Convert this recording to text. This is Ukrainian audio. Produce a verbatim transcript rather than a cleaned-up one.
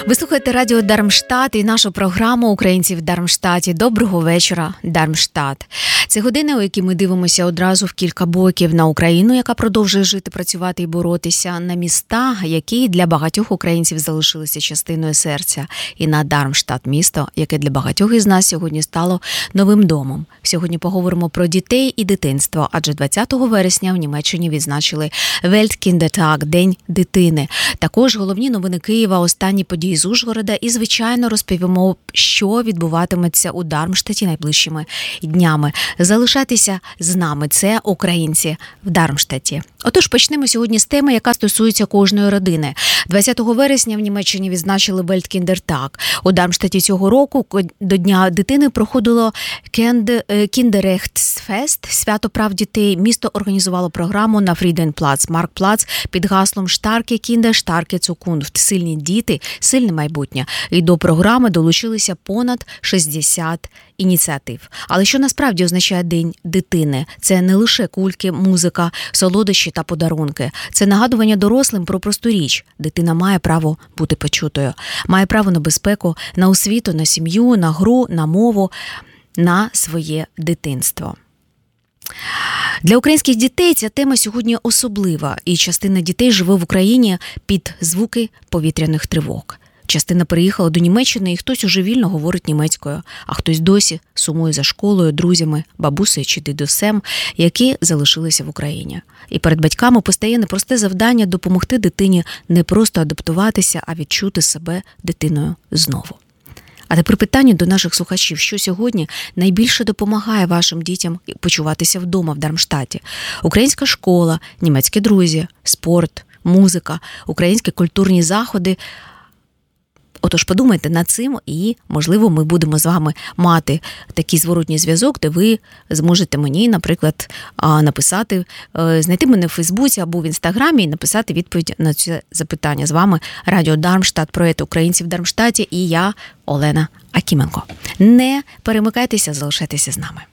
Ви слухаєте радіо Дармштадт і нашу програму «Українці в Дармштадті». Доброго вечора, Дармштадт. Це година, у якій ми дивимося одразу в кілька боків на Україну, яка продовжує жити, працювати і боротися, на міста, які для багатьох українців залишилися частиною серця, і на Дармштадт, місто, яке для багатьох із нас сьогодні стало новим домом. Сьогодні поговоримо про дітей і дитинство, адже двадцятого вересня в Німеччині відзначили Weltkindертag – День дитини. Також головні новини Києва, останні події з Ужгорода і, звичайно, розповімо, що відбуватиметься у Дармштадті найближчими днями. Залишайтеся з нами. Це «Українці в Дармштадті». Отож, почнемо сьогодні з теми, яка стосується кожної родини. двадцятого вересня в Німеччині відзначили Weltkindертag. У Дармштадті цього року до Дня дитини проходило Kinderrechtsfest – свято прав дітей. Місто організувало програму на Friedenplatz, Марктплац під гаслом «Starke Kinder, starke Zukunft» – «Сильні діти, сильне майбутнє». І до програми долучилися понад шістдесят ініціатив. Але що насправді означає День дитини? Це не лише кульки, музика, солодощі та подарунки. Це нагадування дорослим про просту річ. Дитина має право бути почутою. Має право на безпеку, на освіту, на сім'ю, на гру, на мову, на своє дитинство. Для українських дітей ця тема сьогодні особлива, і частина дітей живе в Україні під звуки повітряних тривог. Частина переїхала до Німеччини, і хтось уже вільно говорить німецькою, а хтось досі сумує за школою, друзями, бабусею чи дідусем, які залишилися в Україні. І перед батьками постає непросте завдання допомогти дитині не просто адаптуватися, а відчути себе дитиною знову. А тепер питання до наших слухачів, що сьогодні найбільше допомагає вашим дітям почуватися вдома в Дармштадті? Українська школа, німецькі друзі, спорт, музика, українські культурні заходи. Отож, подумайте над цим і, можливо, ми будемо з вами мати такий зворотній зв'язок, де ви зможете мені, наприклад, написати, знайти мене в Фейсбуці або в Інстаграмі і написати відповідь на це запитання. З вами Радіо Дармштадт, проєкт «Українці в Дармштадті» і я, Олена Акіменко. Не перемикайтеся, залишайтеся з нами.